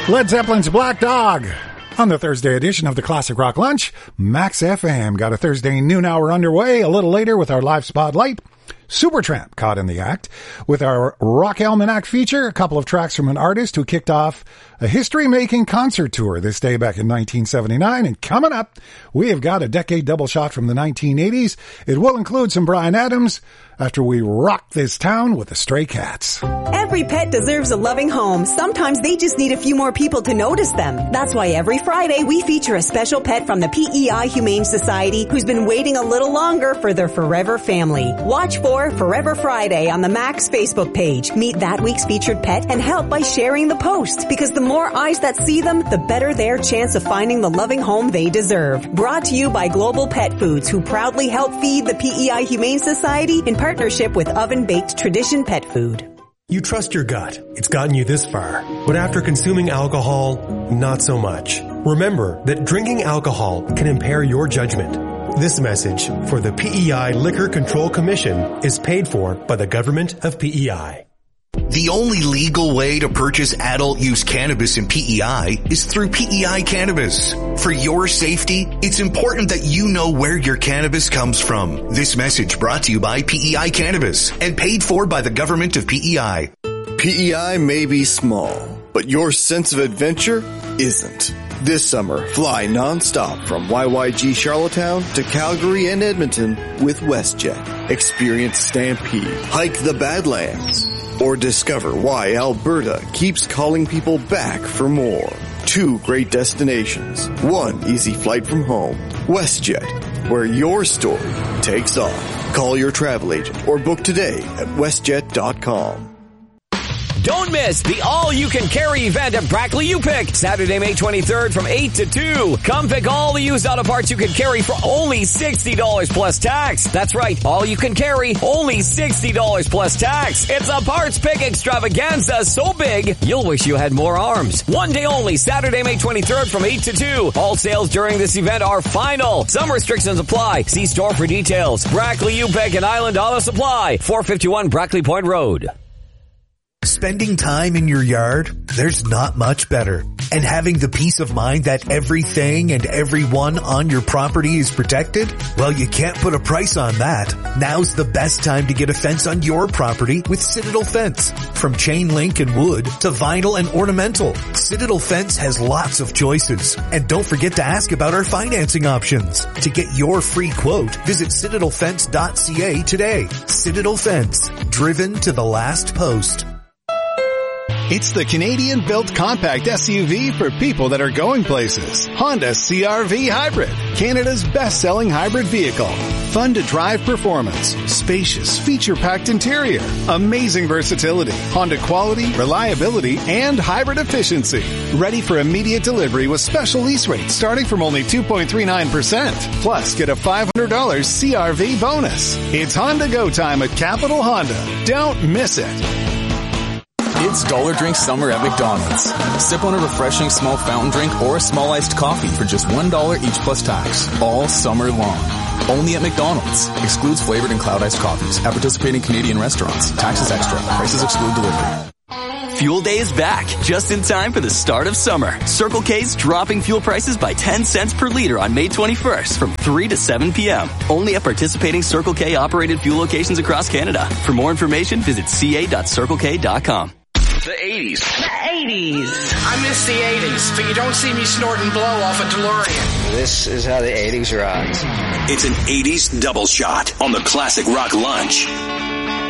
Led Zeppelin's Black Dog. On the Thursday edition of the Classic Rock Lunch, Max FM got a Thursday noon hour underway a little later with our live spotlight. Supertramp caught in the act with our Rock Almanac feature, a couple of tracks from an artist who kicked off a history-making concert tour this day back in 1979. And coming up, we have got a decade double shot from the 1980s. It will include some Bryan Adams after we rock this town with the Stray Cats. Every pet deserves a loving home. Sometimes they just need a few more people to notice them. That's why every Friday we feature a special pet from the PEI Humane Society who's been waiting a little longer for their forever family. Watch for Forever Friday on the Max Facebook page. Meet that week's featured pet and help by sharing the post, because the more eyes that see them, the better their chance of finding the loving home they deserve. Brought to you by Global Pet Foods, who proudly help feed the PEI Humane Society in partnership with Oven-Baked Tradition Pet Food. You trust your gut. It's gotten you this far. But after consuming alcohol, not so much. Remember that drinking alcohol can impair your judgment. This message for the PEI Liquor Control Commission is paid for by the government of PEI. The only legal way to purchase adult use cannabis in PEI is through PEI Cannabis. For your safety, it's important that you know where your cannabis comes from. This message brought to you by PEI Cannabis and paid for by the government of PEI. PEI may be small, but your sense of adventure isn't. This summer, fly non-stop from YYG Charlottetown to Calgary and Edmonton with WestJet. Experience Stampede, hike the Badlands, or discover why Alberta keeps calling people back for more. 2 great destinations, 1 easy flight from home. WestJet, where your story takes off. Call your travel agent or book today at westjet.com. Don't miss the all-you-can-carry event at Brackley U-Pick, Saturday, May 23rd from 8 to 2. Come pick all the used auto parts you can carry for only $60 plus tax. That's right, all you can carry, only $60 plus tax. It's a parts pick extravaganza so big, you'll wish you had more arms. One day only, Saturday, May 23rd from 8 to 2. All sales during this event are final. Some restrictions apply. See store for details. Brackley U-Pick and Island Auto Supply, 451 Brackley Point Road. Spending time in your yard, there's not much better. And having the peace of mind that everything and everyone on your property is protected? Well, you can't put a price on that. Now's the best time to get a fence on your property with Citadel Fence. From chain link and wood to vinyl and ornamental, Citadel Fence has lots of choices. And don't forget to ask about our financing options. To get your free quote, visit citadelfence.ca today. Citadel Fence, driven to the last post. It's the Canadian-built compact SUV for people that are going places. Honda CR-V Hybrid, Canada's best-selling hybrid vehicle. Fun to drive performance, spacious, feature-packed interior, amazing versatility, Honda quality, reliability, and hybrid efficiency. Ready for immediate delivery with special lease rates starting from only 2.39%. Plus, get a $500 CR-V bonus. It's Honda Go time at Capital Honda. Don't miss it. It's Dollar Drink Summer at McDonald's. Sip on a refreshing small fountain drink or a small iced coffee for just $1 each plus tax, all summer long. Only at McDonald's. Excludes flavored and cloud iced coffees at participating Canadian restaurants. Taxes extra. Prices exclude delivery. Fuel Day is back, just in time for the start of summer. Circle K's dropping fuel prices by 10 cents per liter on May 21st from 3 to 7 p.m. Only at participating Circle K operated fuel locations across Canada. For more information, visit ca.circlek.com. The 80s. The 80s. I miss the 80s, but you don't see me snorting blow off a DeLorean. This is how the 80s rocked. It's an 80s double shot on the Classic Rock Lunch.